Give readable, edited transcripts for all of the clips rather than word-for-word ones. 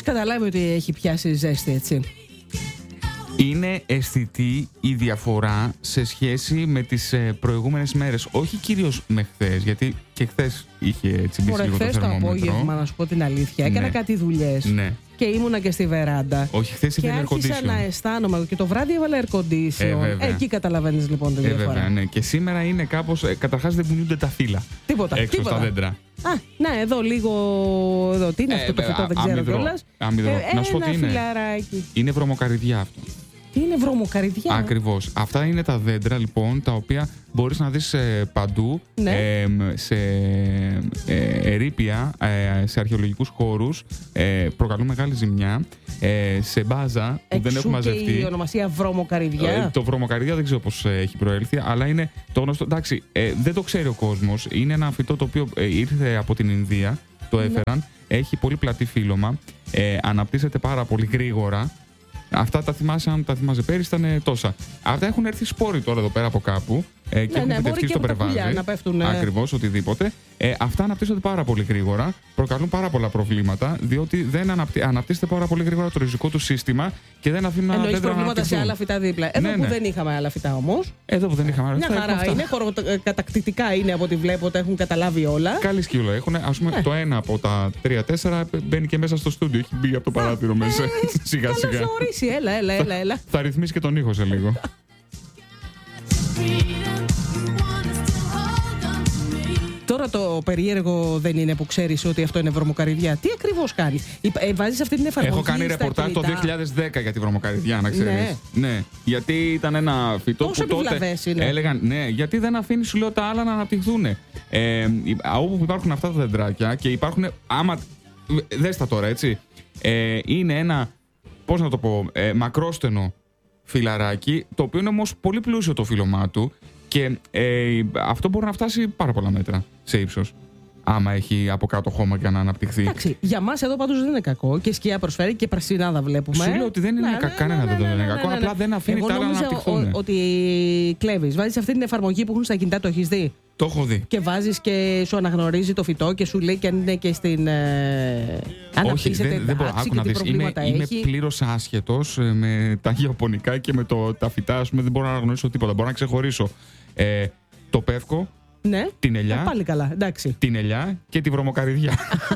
καταλάβει ότι έχει πιάσει ζέστη, έτσι. Είναι αισθητή η διαφορά σε σχέση με τις προηγούμενες μέρες. Όχι κυρίως με χθες, γιατί και χθες είχε τσιμπήσει λίγο το θερμόμετρο. Χθες το απόγευμα, να σου πω την αλήθεια, έκανα κάτι δουλειές. Ναι. Και ήμουνα και στη βεράντα. Όχι, χθες είχε air condition. Και άρχισα να αισθάνομαι. Και το βράδυ έβαλα air condition. Εκεί καταλαβαίνεις λοιπόν τη διαφορά. Βέβαια, ναι. Και σήμερα είναι κάπως. Καταρχάς δεν κουνιούνται τα φύλλα. Τίποτα. Έξω στα δέντρα. Ναι, εδώ λίγο. Εδώ. Τι είναι αυτό το φυτό, δεν ξέρω κιόλας. Να σου πω τι είναι. Φιλαράκι. Είναι βρωμοκαριδιά αυτό. Τι είναι βρωμοκαριδιά? Ακριβώς. Αυτά είναι τα δέντρα λοιπόν τα οποία μπορείς να δεις παντού, ναι. Σε ερείπια, σε αρχαιολογικούς χώρους, προκαλούν μεγάλη ζημιά, σε μπάζα που δεν έχουν μαζευτεί. Και η ονομασία βρωμοκαριδιά. Το βρωμοκαριδιά δεν ξέρω πώς έχει προέλθει, αλλά είναι το γνωστό. Εντάξει, δεν το ξέρει ο κόσμος. Είναι ένα φυτό το οποίο ήρθε από την Ινδία, το έφεραν, έχει πολύ πλατή φύλλωμα, αναπτύσσεται πάρα πολύ γρήγορα. Αυτά τα θυμάσαι, αν τα θυμάσαι πέρυσι, ήταν τόσα. Αυτά έχουν έρθει σπόροι τώρα εδώ πέρα από κάπου και έχουν επιτευχθεί στο περβάζι. Ακριβώς, οτιδήποτε. Αυτά αναπτύσσονται πάρα πολύ γρήγορα, προκαλούν πάρα πολλά προβλήματα, διότι δεν αναπτύσσεται πάρα πολύ γρήγορα το ριζικό του σύστημα και δεν αφήνουν να αναπτύσσουν. Εννοείς προβλήματα σε άλλα φυτά δίπλα. Εδώ που δεν είχαμε άλλα φυτά όμως. Μια χαρά είναι, χωροκατακτητικά είναι από ό,τι βλέπω, τα έχουν καταλάβει όλα. Καλή σκύλο έχουν. Ας πούμε, το ένα από τα 3-4 μπαίνει και μέσα στο στούντιο. Έχει μπει από το παράθυρο μέσα. Σιγά-σιγά. Έλα. Θα ρυθμίσει και τον ήχο σε λίγο. Τώρα το περίεργο δεν είναι που ξέρεις ότι αυτό είναι βρωμοκαριδιά. Τι ακριβώς κάνει? Βάζεις αυτή την εφαρμογή? Έχω κάνει ρεπορτάζ το 2010 για τη βρωμοκαριδιά, να ξέρεις. Ναι. Γιατί ήταν ένα φυτό που τότε έλεγαν. Ναι, γιατί δεν αφήνει, σου λέω, τα άλλα να αναπτυχθούν. Όπου υπάρχουν αυτά τα δεντράκια και υπάρχουν. Άμα. Δες τα τώρα, έτσι. Είναι ένα. Πώς να το πω, μακρόστενο φυλαράκι, το οποίο είναι όμως πολύ πλούσιο το φύλλωμά του και αυτό μπορεί να φτάσει πάρα πολλά μέτρα σε ύψος, άμα έχει από κάτω χώμα για να αναπτυχθεί. Εντάξει, για μας εδώ πάντως δεν είναι κακό και σκιά προσφέρει και πρασινάδα βλέπουμε. Σου λέω ότι δεν είναι κανένα δεν είναι κακό, απλά δεν αφήνει τα άλλα να αναπτυχθούν. Ότι κλέβεις, βάζεις αυτή την εφαρμογή που έχουν στα κινητά, το έχεις δει? Το έχω δει. Και βάζεις και σου αναγνωρίζει το φυτό και σου λέει και αν είναι και στην. Όχι, δεν μπορώ. Άκου να δεις. Είμαι πλήρως άσχετος με τα γεωπονικά και με τα φυτά. Ας πούμε, δεν μπορώ να αναγνωρίσω τίποτα. Μπορώ να ξεχωρίσω το πεύκο, ναι, την ελιά, πάλι καλά, εντάξει, την ελιά και τη βρωμοκαριδιά.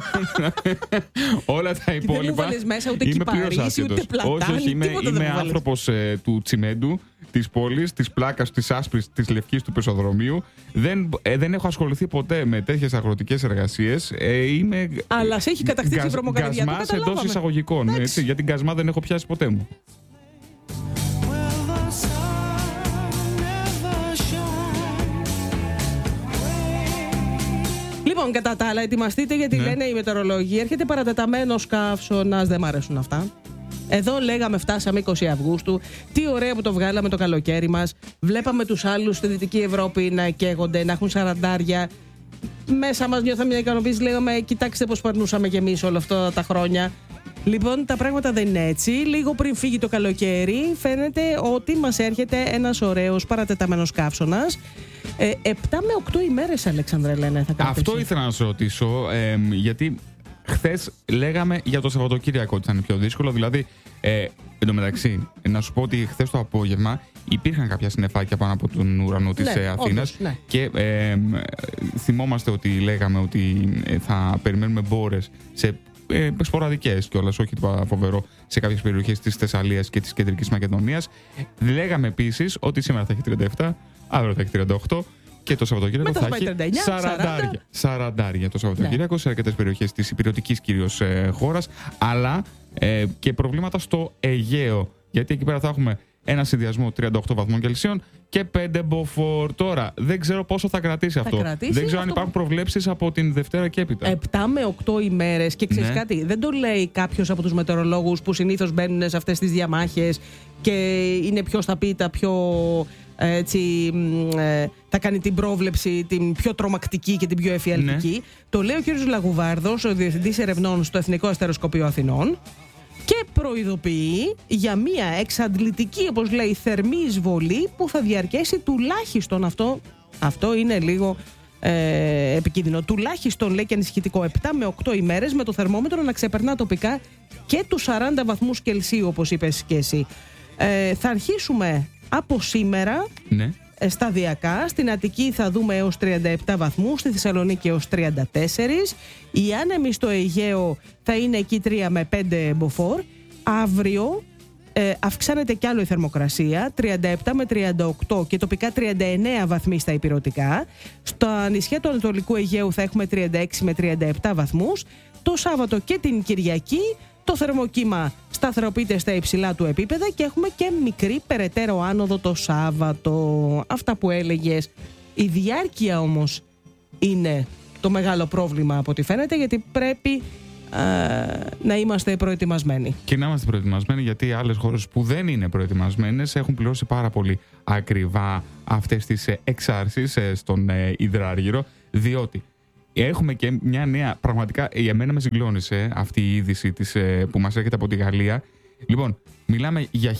Όλα τα υπόλοιπα. Δεν μου βάλεις μέσα ούτε κυπαρίσι, ούτε πλατάνι. Όχι, είμαι άνθρωπος του τσιμέντου, της πόλης, της πλάκας, της άσπρης, της λευκής, του πεζοδρομίου. Δεν έχω ασχοληθεί ποτέ με τέτοιες αγροτικές εργασίες. Αλλά σε έχει κατακτήσει η βρωμοκαριδιά. Γκασμάς εντός εισαγωγικών. Για την γκασμά δεν έχω πιάσει ποτέ μου. Λοιπόν, κατά τα άλλα, ετοιμαστείτε γιατί λένε οι μετεωρολόγοι, έρχεται παρατεταμένος καύσωνας, δεν μ' αρέσουν αυτά. Εδώ λέγαμε φτάσαμε 20 Αυγούστου, τι ωραία που το βγάλαμε το καλοκαίρι μας. Βλέπαμε τους άλλους στη Δυτική Ευρώπη να καίγονται, να έχουν σαραντάρια. Μέσα μας νιώθαμε μια ικανοποίηση, λέγαμε κοιτάξτε πώς περνούσαμε κι εμείς όλα αυτά τα χρόνια. Λοιπόν, τα πράγματα δεν είναι έτσι. Λίγο πριν φύγει το καλοκαίρι, φαίνεται ότι μας έρχεται ένας ωραίος παρατεταμένος καύσωνας. 7 με 8 ημέρες, Αλέξανδρε, λένε θα κρατήσει. Αυτό ήθελα να σε ρωτήσω, γιατί χθες λέγαμε για το Σαββατοκύριακο ότι θα είναι πιο δύσκολο. Δηλαδή, εν τω μεταξύ, να σου πω ότι χθες το απόγευμα υπήρχαν κάποια συννεφάκια πάνω από τον ουρανό της Αθήνας. Ναι. Και θυμόμαστε ότι λέγαμε ότι θα περιμένουμε μπόρες σε σποραδικές κιόλας, όχι τίποτα φοβερό, σε κάποιες περιοχές της Θεσσαλίας και της Κεντρικής Μακεδονίας. Λέγαμε επίσης ότι σήμερα θα έχει 37, αύριο θα έχει 38 και το Σαββατοκύριακο θα έχει 40 το Σαββατοκύριακο σε αρκετές περιοχές της υπηρετικής κυρίως χώρας, αλλά και προβλήματα στο Αιγαίο, γιατί εκεί πέρα θα έχουμε ένα συνδυασμό 38 βαθμών Κελσίων και 5 μποφόρ. Τώρα δεν ξέρω πόσο θα κρατήσει αυτό. Δεν ξέρω αν υπάρχουν προβλέψεις από την Δευτέρα και έπειτα. 7 με 8 ημέρες και ξέρεις κάτι, δεν το λέει κάποιος από τους μετεωρολόγους που συνήθως μπαίνουν σε αυτές τις διαμάχες και είναι ποιος θα πει τα πιο θα κάνει την πρόβλεψη την πιο τρομακτική και την πιο εφιαλτική. Το λέει ο κ. Λαγουβάρδος, ο Διευθυντής Ερευνών στο Εθνικό Αστεροσκοπείο Αθηνών, και προειδοποιεί για μια εξαντλητική, όπως λέει, θερμή εισβολή που θα διαρκέσει τουλάχιστον αυτό είναι λίγο επικίνδυνο. Τουλάχιστον, λέει, και ανησυχητικό 7 με 8 ημέρες, με το θερμόμετρο να ξεπερνά τοπικά και τους 40 βαθμούς Κελσίου, όπως είπες και εσύ. Θα αρχίσουμε από σήμερα. Ναι. Σταδιακά. Στην Αττική θα δούμε έως 37 βαθμούς, στη Θεσσαλονίκη έως 34. Οι άνεμοι στο Αιγαίο θα είναι εκεί 3 με 5 μποφόρ. Αύριο αυξάνεται κι άλλο η θερμοκρασία, 37 με 38 και τοπικά 39 βαθμοί στα ηπειρωτικά. Στα νησιά του Ανατολικού Αιγαίου θα έχουμε 36 με 37 βαθμούς. Το Σάββατο και την Κυριακή το θερμοκύμα σταθεροποιείται στα υψηλά του επίπεδα και έχουμε και μικρή περαιτέρω άνοδο το Σάββατο. Αυτά που έλεγες. Η διάρκεια όμως είναι το μεγάλο πρόβλημα από ό,τι φαίνεται, γιατί πρέπει να είμαστε προετοιμασμένοι. Και να είμαστε προετοιμασμένοι, γιατί άλλες χώρες που δεν είναι προετοιμασμένες έχουν πληρώσει πάρα πολύ ακριβά αυτές τις εξάρσεις στον υδράργυρο, διότι έχουμε και μια νέα, πραγματικά για μένα με συγκλώνησε αυτή η είδηση που μας έρχεται από τη Γαλλία. Λοιπόν, μιλάμε για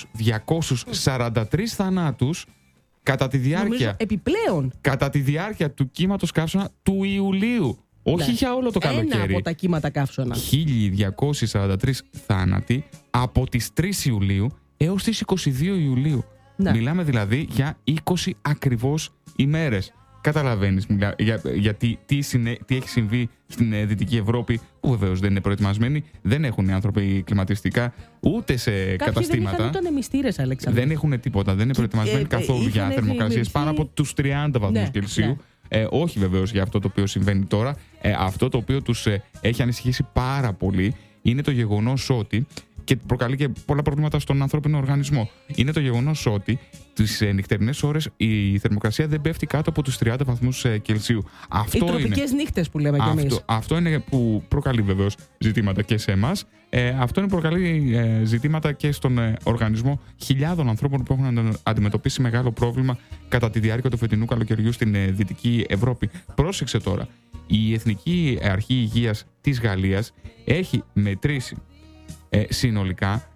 1.243 θανάτους κατά τη διάρκεια. Νομίζω επιπλέον. Κατά τη διάρκεια του κύματος καύσωνα του Ιουλίου. Όχι για όλο το καλοκαίρι. Ένα από τα κύματα καύσωνα. 1.243 θάνατοι από τις 3 Ιουλίου έως τις 22 Ιουλίου. Ναι. Μιλάμε δηλαδή για 20 ακριβώς ημέρες. Καταλαβαίνεις γιατί τι έχει συμβεί στην Δυτική Ευρώπη, που βεβαίως δεν είναι προετοιμασμένοι, δεν έχουν οι άνθρωποι κλιματιστικά, ούτε σε καταστήματα. Δεν είχαν ούτε ανεμιστήρες, Αλέξανδρε. Δεν έχουν τίποτα, δεν είναι προετοιμασμένοι καθόλου για θερμοκρασίες πάνω από τους 30 βαθμούς Κελσίου. Ναι. Όχι βεβαίως για αυτό το οποίο συμβαίνει τώρα. Αυτό το οποίο τους έχει ανησυχήσει πάρα πολύ είναι το γεγονός ότι, και προκαλεί και πολλά προβλήματα στον ανθρώπινο οργανισμό, είναι το γεγονός ότι τις νυχτερινές ώρες η θερμοκρασία δεν πέφτει κάτω από τους 30 βαθμούς Κελσίου. Οι τροπικές νύχτες που λέμε κι εμείς. Αυτό είναι που προκαλεί βεβαίως ζητήματα και σε εμάς. Αυτό είναι που προκαλεί ζητήματα και στον οργανισμό χιλιάδων ανθρώπων που έχουν αντιμετωπίσει μεγάλο πρόβλημα κατά τη διάρκεια του φετινού καλοκαιριού στην Δυτική Ευρώπη. Πρόσεξε τώρα. Η Εθνική Αρχή Υγείας της Γαλλίας έχει μετρήσει συνολικά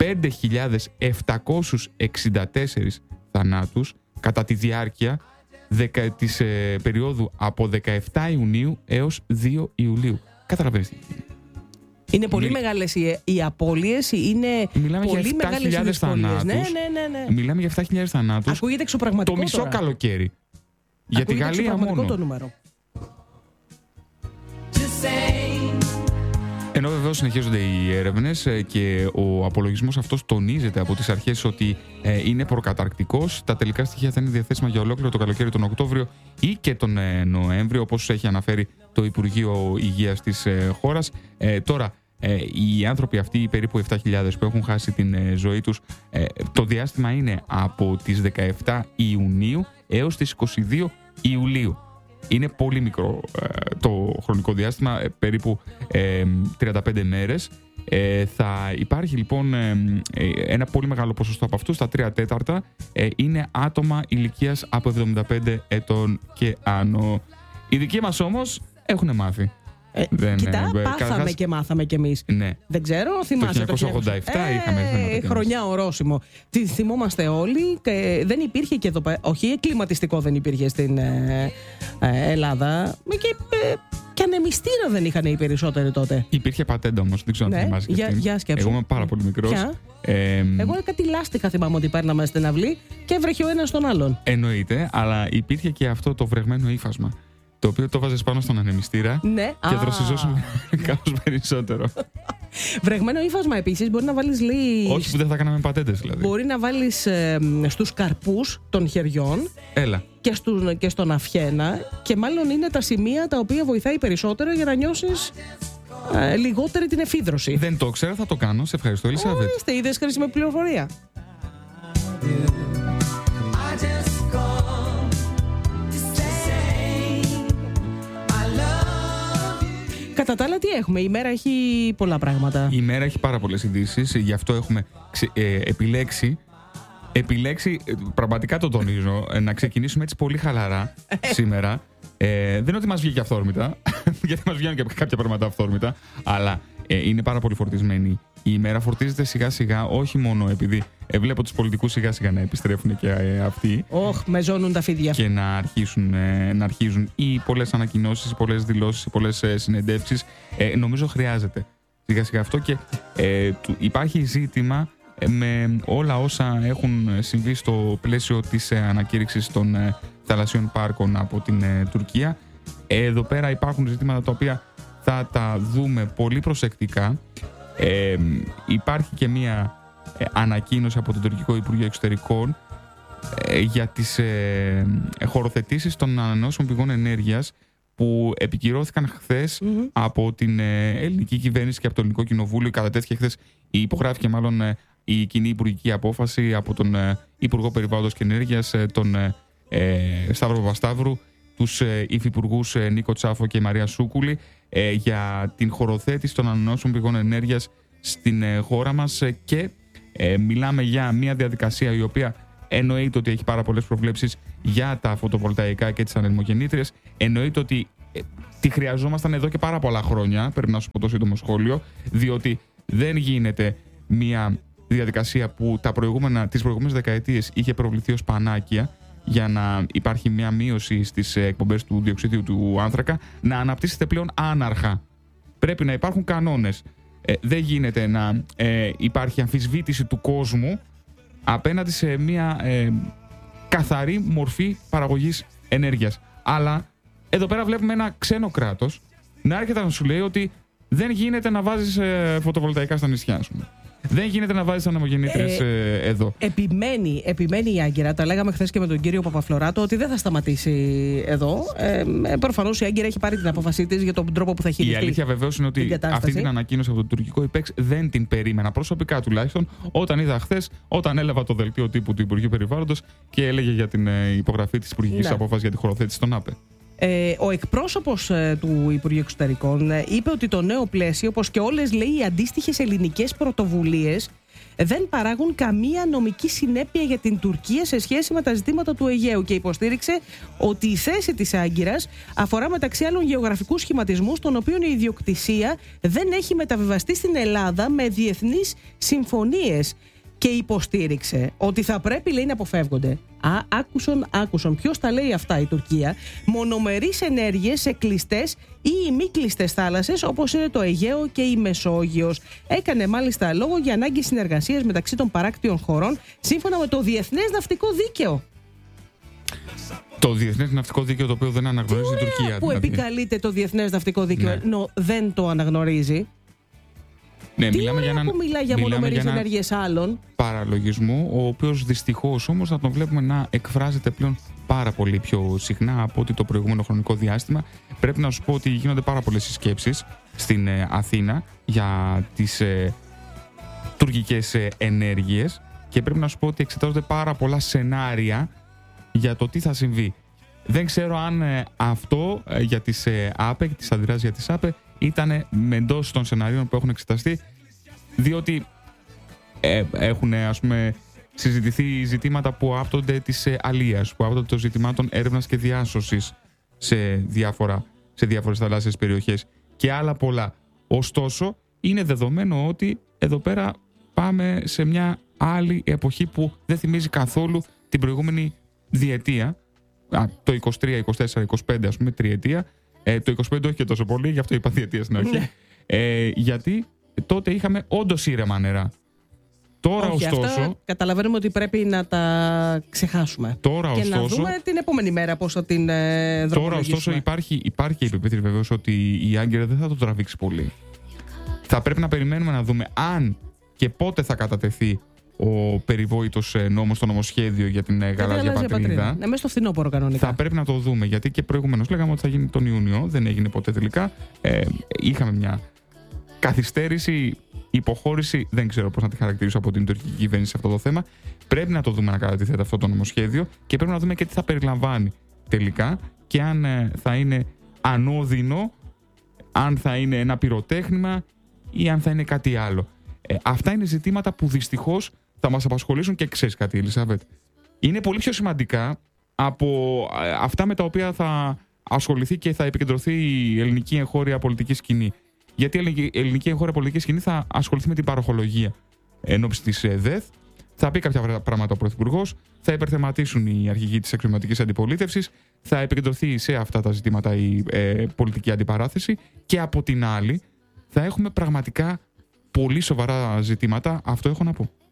5.764 θανάτους κατά τη διάρκεια της περίοδου από 17 Ιουνίου έως 2 Ιουλίου. Καταλαβαίνεις τι είναι πολύ μεγάλες οι απώλειες, είναι μιλάμε πολύ για μεγάλες οι δυσκολίες. Ναι. Μιλάμε για 7.000 θανάτους. Ακούγεται εξωπραγματικό το μισό τώρα. Καλοκαίρι. Για τη Γαλλία μόνο. Το νούμερο. Ενώ βεβαίως συνεχίζονται οι έρευνες και ο απολογισμός αυτός τονίζεται από τις αρχές ότι είναι προκαταρκτικός. Τα τελικά στοιχεία θα είναι διαθέσιμα για ολόκληρο το καλοκαίρι τον Οκτώβριο ή και τον Νοέμβριο, όπως έχει αναφέρει το Υπουργείο Υγείας της χώρας. Τώρα, οι άνθρωποι αυτοί, οι περίπου 7.000 που έχουν χάσει την ζωή τους, το διάστημα είναι από τις 17 Ιουνίου έως τις 22 Ιουλίου. Είναι πολύ μικρό το χρονικό διάστημα, περίπου 35 μέρες. Θα υπάρχει λοιπόν ένα πολύ μεγάλο ποσοστό από αυτούς, τα 3/4 είναι άτομα ηλικίας από 75 ετών και άνω. Οι δικοί μας όμως έχουν μάθει. Κοιτά, πάθαμε και μάθαμε κι εμείς. Ναι. Δεν ξέρω, θυμάσαι το 1987 είχαμε χρονιά ορόσημο. Τι θυμόμαστε όλοι. Δεν υπήρχε και εδώ πέρα. Όχι, κλιματιστικό δεν υπήρχε στην Ελλάδα. Και ανεμιστήρα δεν είχαν οι περισσότεροι τότε. Υπήρχε πατέντα όμως. Δεν ξέρω αν θυμάσαι. Για σκέψου. Εγώ είμαι πάρα πολύ μικρός. Εγώ κάτι λάστιχα θυμάμαι ότι παίρναμε στην αυλή και έβρεχε ο ένας τον άλλον. Εννοείται, αλλά υπήρχε και αυτό το βρεγμένο ύφασμα. Το οποίο το βάζες πάνω στον ανεμιστήρα και δροσιζόσουν κάπως περισσότερο. Βρεγμένο ύφασμα επίσης μπορεί να βάλεις λέει. Όχι που δεν θα κάναμε πατέντες δηλαδή. Μπορεί να βάλεις στους καρπούς των χεριών. Έλα. Και στον αυχένα. Και μάλλον είναι τα σημεία τα οποία βοηθάει περισσότερο για να νιώσεις λιγότερη την εφίδρωση. Δεν το ξέρω, θα το κάνω. Σε ευχαριστώ, Ελισάβετ. Ορίστε, είδες χρήσιμη πληροφορία. Κατά τα άλλα, τι έχουμε? Η μέρα έχει πολλά πράγματα. Η μέρα έχει πάρα πολλές ειδήσεις. Γι' αυτό έχουμε επιλέξει, πραγματικά το τονίζω, να ξεκινήσουμε έτσι πολύ χαλαρά σήμερα. Δεν είναι ότι μας βγήκε αυθόρμητα, γιατί μας βγαίνουν και κάποια πράγματα αυθόρμητα, αλλά είναι πάρα πολύ φορτισμένη. Η ημέρα φορτίζεται σιγά σιγά, όχι μόνο επειδή βλέπω τους πολιτικούς σιγά-σιγά να επιστρέφουν και αυτοί. Με ζώνουν τα φίδια. Και να αρχίζουν ή πολλές ανακοινώσεις, πολλές δηλώσεις, πολλές συνεντεύξεις. Νομίζω χρειάζεται σιγά-σιγά αυτό και υπάρχει ζήτημα με όλα όσα έχουν συμβεί στο πλαίσιο της ανακήρυξης των θαλασσίων πάρκων από την Τουρκία. Εδώ πέρα υπάρχουν ζητήματα τα οποία θα τα δούμε πολύ προσεκτικά. Υπάρχει και μία ανακοίνωση από το Τουρκικό Υπουργείο Εξωτερικών για τις χωροθετήσεις των ανανεώσιμων πηγών ενέργειας που επικυρώθηκαν χθες από την ελληνική κυβέρνηση και από το ελληνικό κοινοβούλιο. Κατατέθηκε χθες, υπογράφηκε μάλλον η κοινή υπουργική απόφαση από τον Υπουργό Περιβάλλοντος και Ενέργειας, τον Σταύρο Παπασταύρου, τους υφυπουργούς Νίκο Τσάφο και Μαρία Σούκουλη για την χωροθέτηση των ανανεώσιμων πηγών ενέργειας στην χώρα μας και μιλάμε για μια διαδικασία η οποία εννοείται ότι έχει πάρα πολλές προβλέψεις για τα φωτοβολταϊκά και τις ανεμογεννήτριες. Εννοείται ότι τη χρειαζόμασταν εδώ και πάρα πολλά χρόνια, πρέπει να σου πω το σύντομο σχόλιο, διότι δεν γίνεται μια διαδικασία που τις προηγούμενες δεκαετίες είχε προβληθεί ως πανάκια για να υπάρχει μια μείωση στις εκπομπές του διοξιδίου του άνθρακα, να αναπτύσσεται πλέον άναρχα. Πρέπει να υπάρχουν κανόνες. Δεν γίνεται να υπάρχει αμφισβήτηση του κόσμου απέναντι σε μια καθαρή μορφή παραγωγής ενέργειας. Αλλά εδώ πέρα βλέπουμε ένα ξένο κράτος να έρχεται να σου λέει ότι δεν γίνεται να βάζεις φωτοβολταϊκά στα νησιά, ας πούμε. Δεν γίνεται να βάζεις ανεμογεννήτριες εδώ. Επιμένει η Άγκυρα. Τα λέγαμε χθες και με τον κύριο Παπαφλωράτο ότι δεν θα σταματήσει εδώ. Προφανώς η Άγκυρα έχει πάρει την απόφασή της για τον τρόπο που θα χειριστεί. Η αλήθεια βεβαίως είναι ότι αυτή την ανακοίνωση από το τουρκικό ΙΠΕΞ δεν την περίμενα. Προσωπικά τουλάχιστον, όταν είδα χθες, όταν έλαβα το δελτίο τύπου του Υπουργείου Περιβάλλοντος και έλεγε για την υπογραφή της υπουργικής απόφασης για τη χωροθέτηση των ΑΠΕ. Ο εκπρόσωπος του Υπουργείου Εξωτερικών είπε ότι το νέο πλαίσιο, όπως και όλες λέει οι αντίστοιχες ελληνικές πρωτοβουλίες, δεν παράγουν καμία νομική συνέπεια για την Τουρκία σε σχέση με τα ζητήματα του Αιγαίου και υποστήριξε ότι η θέση της Άγκυρας αφορά μεταξύ άλλων γεωγραφικούς σχηματισμούς των οποίων η ιδιοκτησία δεν έχει μεταβιβαστεί στην Ελλάδα με διεθνείς συμφωνίες. Και υποστήριξε ότι θα πρέπει, λέει, να αποφεύγονται. Άκουσον. Ποιος τα λέει αυτά, η Τουρκία? Μονομερείς ενέργειες σε κλειστές ή μη κλειστές θάλασσες όπως είναι το Αιγαίο και η Μεσόγειος. Έκανε μάλιστα λόγο για ανάγκη συνεργασίας μεταξύ των παράκτιων χωρών σύμφωνα με το Διεθνές Ναυτικό Δίκαιο. Το Διεθνές Ναυτικό Δίκαιο, το οποίο δεν αναγνωρίζει η Τουρκία. Που δηλαδή επικαλείται το Διεθνές Ναυτικό Δίκαιο, ενώ δεν το αναγνωρίζει. Ναι, μιλάμε για μονομερείς ενέργειες άλλων. Παραλογισμό, ο οποίος δυστυχώς όμως θα τον βλέπουμε να εκφράζεται πλέον πάρα πολύ πιο συχνά από ότι το προηγούμενο χρονικό διάστημα. Πρέπει να σου πω ότι γίνονται πάρα πολλές συσκέψεις στην Αθήνα για τις τουρκικές ενέργειες και πρέπει να σου πω ότι εξετάζονται πάρα πολλά σενάρια για το τι θα συμβεί. Δεν ξέρω αν αυτό για τις ΑΠΕ και τις αντιδράσεις για τις ΑΠΕ ήταν εντός των σενάριων που έχουν εξεταστεί, διότι έχουν, ας πούμε, συζητηθεί ζητήματα που άπτονται της αλίας, που άπτονται των ζητημάτων έρευνας και διάσωσης σε διάφορες θαλάσσιες περιοχές και άλλα πολλά. Ωστόσο, είναι δεδομένο ότι εδώ πέρα πάμε σε μια άλλη εποχή που δεν θυμίζει καθόλου την προηγούμενη διετία, το 23, 24, 25 ας πούμε, τριετία. Το 25 όχι και τόσο πολύ, γι' αυτό είπα διετία στην αρχή. Γιατί τότε είχαμε όντως ήρεμα νερά. Τώρα όχι, ωστόσο. Αυτά καταλαβαίνουμε ότι πρέπει να τα ξεχάσουμε. Τώρα, και ωστόσο, να δούμε την επόμενη μέρα πώς θα την δρομολογήσουμε. Τώρα ωστόσο υπάρχει η πεποίθηση βεβαίως ότι η Άγκυρα δεν θα το τραβήξει πολύ. Θα πρέπει να περιμένουμε να δούμε αν και πότε θα κατατεθεί ο περιβόητος νόμος, το νομοσχέδιο για την γαλάζια πατρίδα. Μέσα στο φθινόπωρο κανονικά. Θα πρέπει να το δούμε, γιατί και προηγουμένως λέγαμε ότι θα γίνει τον Ιούνιο, δεν έγινε ποτέ τελικά. Είχαμε μια καθυστέρηση, υποχώρηση, δεν ξέρω πώς να τη χαρακτηρίσω από την τουρκική κυβέρνηση σε αυτό το θέμα. Πρέπει να το δούμε να κατατίθεται αυτό το νομοσχέδιο και πρέπει να δούμε και τι θα περιλαμβάνει τελικά και αν θα είναι ανώδυνο, αν θα είναι ένα πυροτέχνημα ή αν θα είναι κάτι άλλο. Αυτά είναι ζητήματα που δυστυχώς θα μας απασχολήσουν και ξέρεις κάτι, Ελισάβετ. Είναι πολύ πιο σημαντικά από αυτά με τα οποία θα ασχοληθεί και θα επικεντρωθεί η ελληνική εγχώρια πολιτική σκηνή. Γιατί η ελληνική εγχώρια πολιτική σκηνή θα ασχοληθεί με την παροχολογία ενόψει της ΔΕΘ, Θα πει κάποια πράγματα ο Πρωθυπουργός, θα υπερθεματίσουν οι αρχηγοί της αξιωματικής αντιπολίτευσης, θα επικεντρωθεί σε αυτά τα ζητήματα η πολιτική αντιπαράθεση και από την άλλη θα έχουμε πραγματικά πολύ σοβαρά ζητήματα. Αυτό έχω να πω.